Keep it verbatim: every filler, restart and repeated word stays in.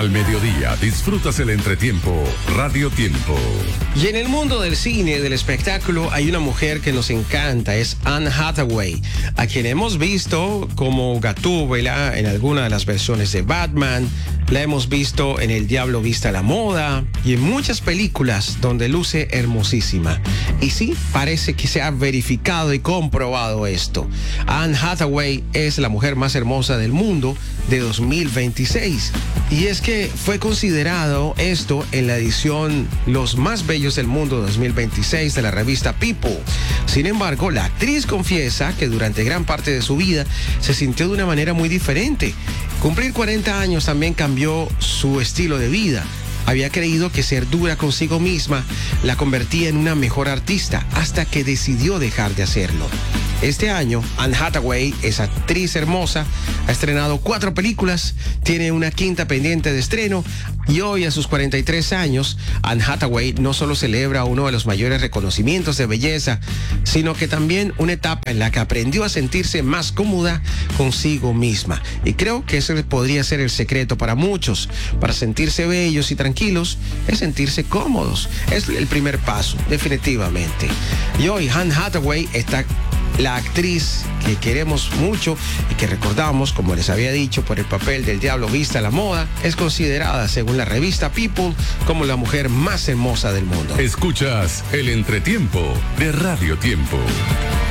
Al mediodía disfrutas el entretiempo Radio Tiempo. Y en el mundo del cine, del espectáculo, hay una mujer que nos encanta, es Anne Hathaway, a quien hemos visto como Gatúbela en alguna de las versiones de Batman, la hemos visto en El Diablo Viste a la Moda y en muchas películas donde luce hermosísima. Y sí, parece que se ha verificado y comprobado esto. Anne Hathaway es la mujer más hermosa del mundo de dos mil veintiséis. Y es que fue considerado esto en la edición Los Más Bellos del Mundo dos mil veintiséis de la revista People. Sin embargo, la actriz confiesa que durante gran parte de su vida se sintió de una manera muy diferente. Cumplir cuarenta años también cambió su estilo de vida. Había creído que ser dura consigo misma la convertía en una mejor artista hasta que decidió dejar de hacerlo. Este año, Anne Hathaway es actriz hermosa, ha estrenado cuatro películas, tiene una quinta pendiente de estreno y hoy a sus cuarenta y tres años, Anne Hathaway no solo celebra uno de los mayores reconocimientos de belleza, sino que también una etapa en la que aprendió a sentirse más cómoda consigo misma. Y creo que ese podría ser el secreto para muchos, para sentirse bellos y tranquilos, es sentirse cómodos. Es el primer paso, definitivamente. Y hoy Anne Hathaway está la actriz que queremos mucho y que recordamos, como les había dicho, por el papel del Diablo Viste a la Moda, es considerada, según la revista People, como la mujer más hermosa del mundo. Escuchas el entretiempo de Radio Tiempo.